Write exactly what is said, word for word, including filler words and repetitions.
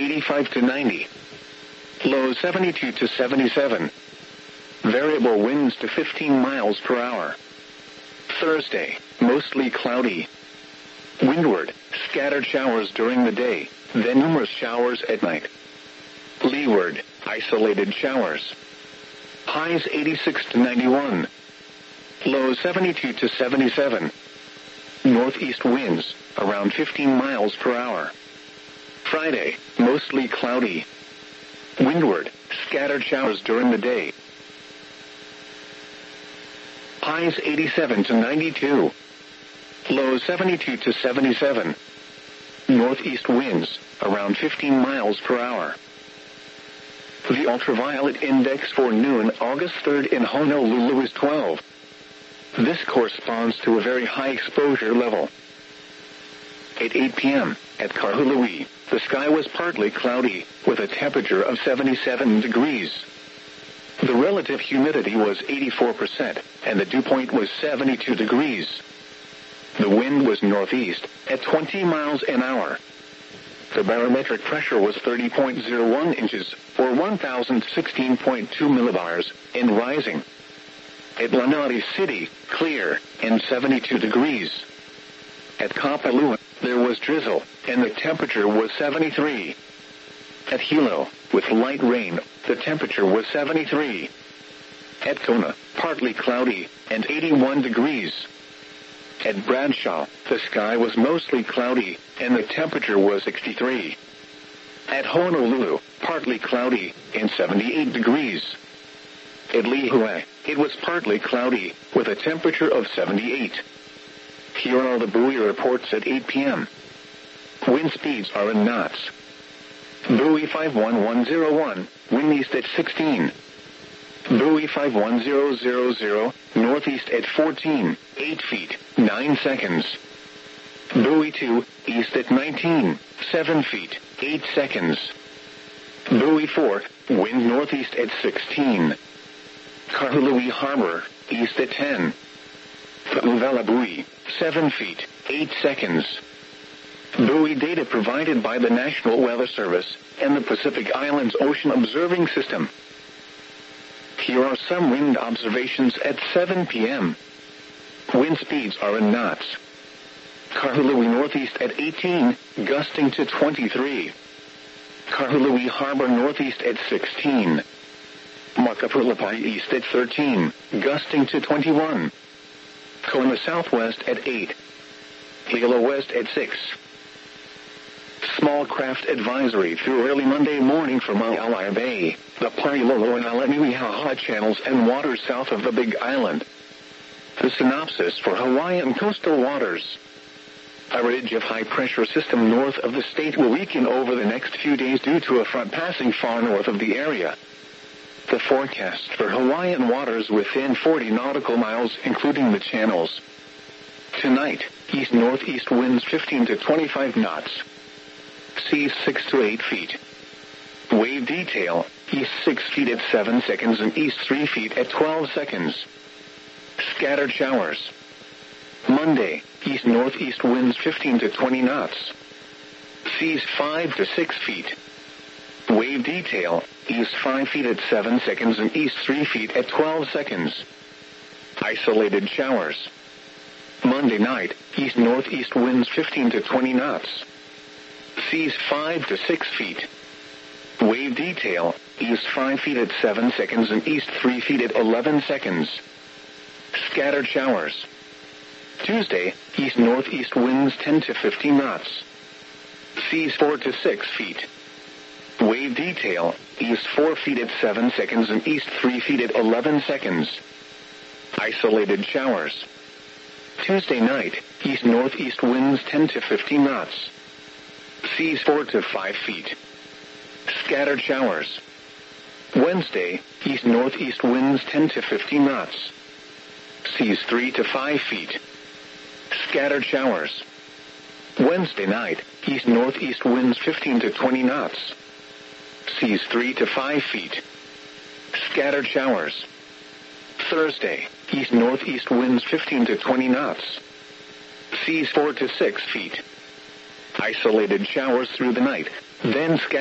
eighty-five to ninety. Low seventy-two to seventy-seven. Variable winds to fifteen miles per hour. Thursday, mostly cloudy. Windward, scattered showers during the day, then numerous showers at night. Leeward, isolated showers. Highs eighty-six to ninety-one. Low seventy-two to seventy-seven. Northeast winds, around fifteen miles per hour. Friday, mostly cloudy. Windward, scattered showers during the day. Highs eighty-seven to ninety-two. Low seventy-two to seventy-seven. Northeast winds, around fifteen miles per hour. The ultraviolet index for noon August third in Honolulu is twelve. This corresponds to a very high exposure level. At eight p.m., at Kahului, the sky was partly cloudy, with a temperature of seventy-seven degrees. The relative humidity was eighty-four percent, and the dew point was seventy-two degrees. The wind was northeast, at twenty miles an hour. The barometric pressure was thirty point zero one inches, or one thousand sixteen point two millibars, and rising. At Lanai City, clear, and seventy-two degrees. At Kapalua, there was drizzle, and the temperature was seventy-three. At Hilo, with light rain, the temperature was seventy-three. At Kona, partly cloudy, and eighty-one degrees. At Bradshaw, the sky was mostly cloudy, and the temperature was sixty-three. At Honolulu, partly cloudy, and seventy-eight degrees. At Lihue, it was partly cloudy, with a temperature of seventy-eight. Here are the buoy reports at eight p.m. Wind speeds are in knots. Buoy five one one zero one, wind east at sixteen. Buoy five one zero zero zero, northeast at fourteen, eight feet, nine seconds. Buoy two, east at nineteen, seven feet, eight seconds. Buoy four, wind northeast at sixteen. Kahului Harbor, east at ten. Uvela buoy, seven feet, eight seconds. Buoy data provided by the National Weather Service and the Pacific Islands Ocean Observing System. Here are some wind observations at seven p.m. Wind speeds are in knots. Kahului northeast at eighteen, gusting to twenty-three. Kahului Harbor northeast at sixteen. Makapulapai east at thirteen, gusting to twenty-one. Kona southwest at eight. Hilo west at six. Small craft advisory through early Monday morning from Maui Bay, the Pailolo and Alaniwihaha channels and waters south of the Big Island. The synopsis for Hawaiian coastal waters. A ridge of high-pressure system north of the state will weaken over the next few days due to a front passing far north of the area. The forecast for Hawaiian waters within forty nautical miles, including the channels. Tonight, east-northeast winds fifteen to twenty-five knots. Seas six to eight feet. Wave detail, east six feet at seven seconds and east three feet at twelve seconds. Scattered showers. Monday, east-northeast winds fifteen to twenty knots. Seas five to six feet. Wave detail, east five feet at seven seconds and east three feet at twelve seconds. Isolated showers. Monday night, east-northeast winds fifteen to twenty knots. Seas five to six feet. Wave detail, east five feet at seven seconds and east three feet at eleven seconds. Scattered showers. Tuesday, east-northeast winds ten to fifteen knots. Seas four to six feet. Wave detail, east four feet at seven seconds and east three feet at eleven seconds. Isolated showers. Tuesday night, east-northeast winds ten to fifteen knots. Seas four to five feet. Scattered showers. Wednesday, east-northeast winds ten to fifteen knots. Seas three to five feet. Scattered showers. Wednesday night, east-northeast winds fifteen to twenty knots. Seas three to five feet. Scattered showers. Thursday, east-northeast winds fifteen to twenty knots. Seas four to six feet. Isolated showers through the night, then scattered.